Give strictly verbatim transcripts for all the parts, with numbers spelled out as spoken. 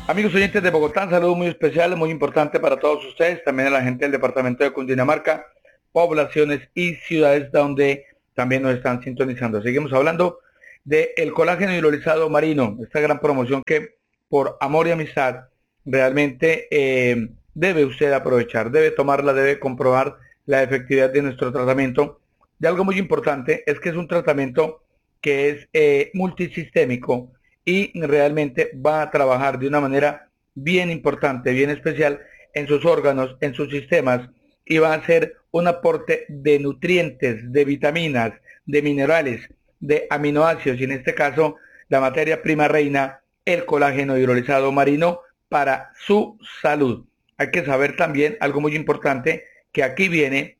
Amigos oyentes de Bogotá, un saludo muy especial, muy importante para todos ustedes, también a la gente del departamento de Cundinamarca, poblaciones y ciudades donde también nos están sintonizando. Seguimos hablando del colágeno hidrolizado marino, esta gran promoción que por amor y amistad realmente eh, debe usted aprovechar, debe tomarla, debe comprobar la efectividad de nuestro tratamiento. Y algo muy importante es que es un tratamiento que es eh, multisistémico y realmente va a trabajar de una manera bien importante, bien especial en sus órganos, en sus sistemas, y va a hacer un aporte de nutrientes, de vitaminas, de minerales, de aminoácidos, y en este caso la materia prima reina, el colágeno hidrolizado marino para su salud. Hay que saber también algo muy importante, que aquí viene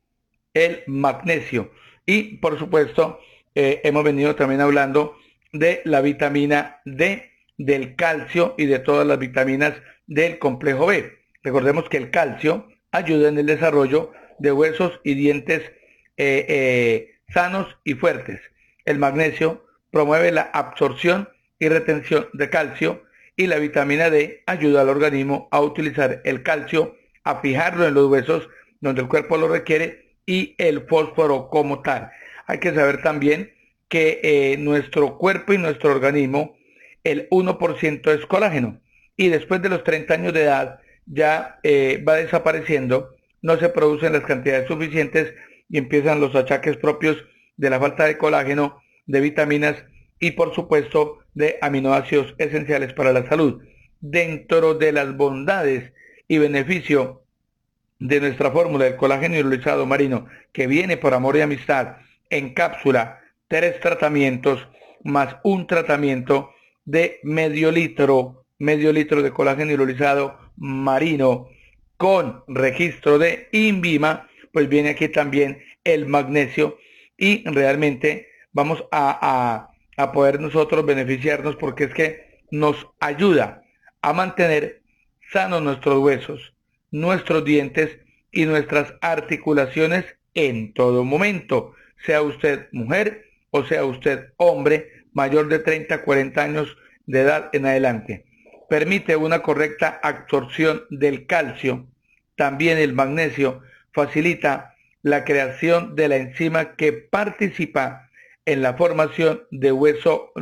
el magnesio. Y por supuesto, eh, hemos venido también hablando de la vitamina D, del calcio y de todas las vitaminas del complejo B. Recordemos que el calcio ayuda en el desarrollo de huesos y dientes eh, eh, sanos y fuertes. El magnesio promueve la absorción y retención de calcio, y la vitamina D ayuda al organismo a utilizar el calcio, a fijarlo en los huesos donde el cuerpo lo requiere, y el fósforo como tal. Hay que saber también que eh, nuestro cuerpo y nuestro organismo, el uno por ciento es colágeno, y después de los treinta años de edad ya eh, va desapareciendo, no se producen las cantidades suficientes y empiezan los achaques propios de la falta de colágeno, de vitaminas y por supuesto de aminoácidos esenciales para la salud. Dentro de las bondades y beneficio de nuestra fórmula del colágeno hidrolizado marino, que viene por amor y amistad en cápsula, tres tratamientos más un tratamiento de medio litro, medio litro de colágeno hidrolizado marino con registro de INVIMA, pues viene aquí también el magnesio, y realmente vamos a, a, a poder nosotros beneficiarnos, porque es que nos ayuda a mantener sanos nuestros huesos, nuestros dientes y nuestras articulaciones en todo momento, sea usted mujer o sea usted hombre mayor de treinta a cuarenta años de edad en adelante. Permite una correcta absorción del calcio. También el magnesio facilita la creación de la enzima que participa en la formación de hueso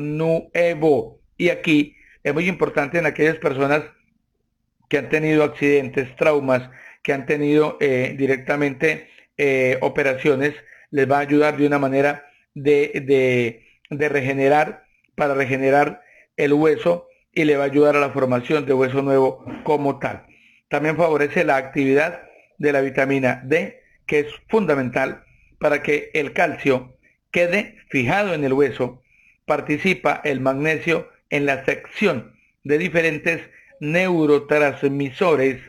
nuevo. Y aquí es muy importante en aquellas personas que han tenido accidentes, traumas, que han tenido eh, directamente eh, operaciones, les va a ayudar de una manera de, de, de regenerar, para regenerar el hueso, y le va a ayudar a la formación de hueso nuevo como tal. También favorece la actividad de la vitamina D, que es fundamental para que el calcio quede fijado en el hueso. Participa el magnesio en la sección de diferentes neurotransmisores,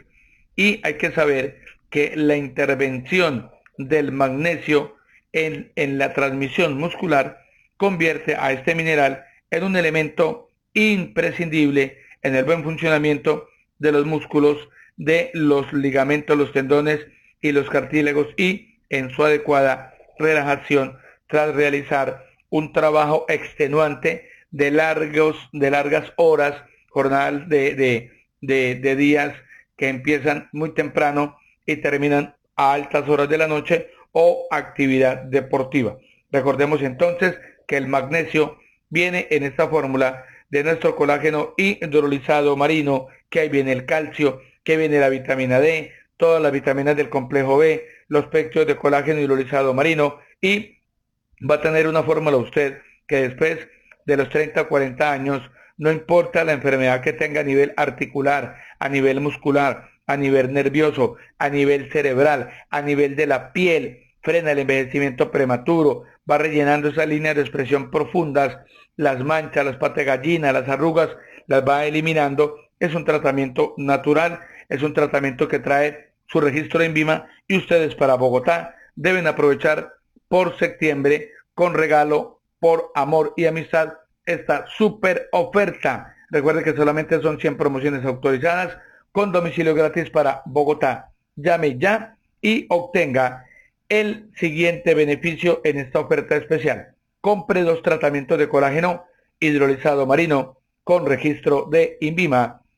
y hay que saber que la intervención del magnesio en, en la transmisión muscular convierte a este mineral en un elemento imprescindible en el buen funcionamiento de los músculos, de los ligamentos, los tendones y los cartílagos, y en su adecuada relajación tras realizar un trabajo extenuante de largos, de largas horas, jornadas de, de, de, de días que empiezan muy temprano y terminan a altas horas de la noche, o actividad deportiva. Recordemos entonces que el magnesio viene en esta fórmula de nuestro colágeno hidrolizado marino, que ahí viene el calcio, que viene la vitamina D, todas las vitaminas del complejo B, los pectos de colágeno hidrolizado marino, y va a tener una fórmula usted que después de los treinta a cuarenta años, no importa la enfermedad que tenga a nivel articular, a nivel muscular, a nivel nervioso, a nivel cerebral, a nivel de la piel, frena el envejecimiento prematuro, va rellenando esas líneas de expresión profundas, las manchas, las patas de gallina, las arrugas, las va eliminando. Es un tratamiento natural, es un tratamiento que trae su registro en INVIMA, y ustedes para Bogotá deben aprovechar por septiembre, con regalo, por amor y amistad, esta super oferta. Recuerde que solamente son cien promociones autorizadas con domicilio gratis para Bogotá. Llame ya y obtenga el siguiente beneficio en esta oferta especial. Compre dos tratamientos de colágeno hidrolizado marino con registro de INVIMA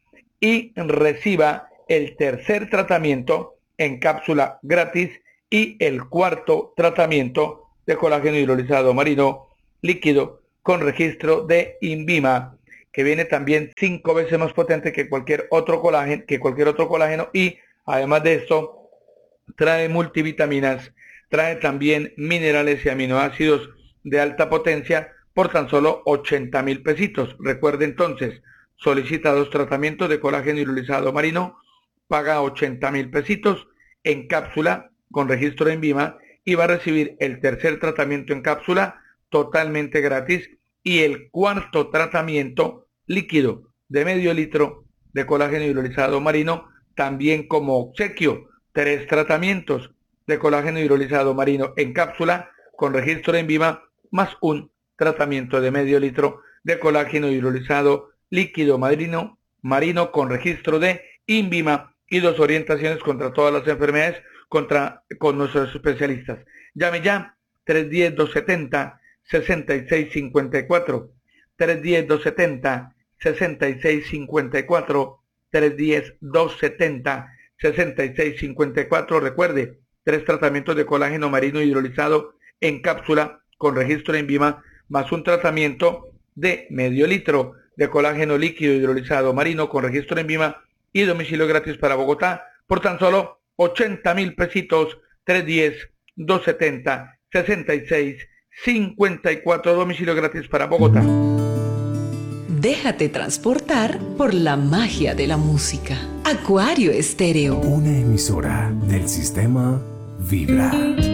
y reciba el tercer tratamiento en cápsula gratis y el cuarto tratamiento de colágeno hidrolizado marino líquido con registro de INVIMA, que viene también cinco veces más potente que cualquier otro colágeno, que cualquier otro colágeno, y además de esto trae multivitaminas, trae también minerales y aminoácidos de alta potencia por tan solo ochenta mil pesitos. Recuerde entonces, solicita dos tratamientos de colágeno hidrolizado marino, paga ochenta mil pesitos en cápsula con registro de INVIMA y va a recibir el tercer tratamiento en cápsula totalmente gratis y el cuarto tratamiento líquido de medio litro de colágeno hidrolizado marino también como obsequio. Tres tratamientos de colágeno hidrolizado marino en cápsula con registro de INVIMA más un tratamiento de medio litro de colágeno hidrolizado líquido marino, marino con registro de INVIMA y dos orientaciones contra todas las enfermedades contra, con nuestros especialistas. Llame ya tres uno cero, dos siete cero, seis seis cinco cuatro, tres uno cero, dos siete cero, seis seis cinco cuatro, tres uno cero, dos siete cero, seis seis cinco cuatro. Recuerde, tres tratamientos de colágeno marino hidrolizado en cápsula con registro de INVIMA más un tratamiento de medio litro de colágeno líquido hidrolizado marino con registro de INVIMA y domicilio gratis para Bogotá por tan solo ochenta mil pesitos. Tres uno cero, dos siete cero, seis seis cinco cuatro, domicilio gratis para Bogotá. Déjate transportar por la magia de la música. Acuario Estéreo. Una emisora del sistema Vibra.